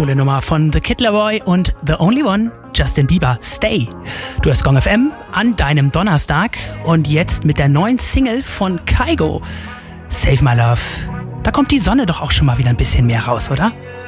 coole Nummer von The Kid Laroi und The Only One, Justin Bieber, Stay. Du hörst Gong FM an deinem Donnerstag und jetzt mit der neuen Single von Kygo, Save My Love. Da kommt die Sonne doch auch schon mal wieder ein bisschen mehr raus, oder?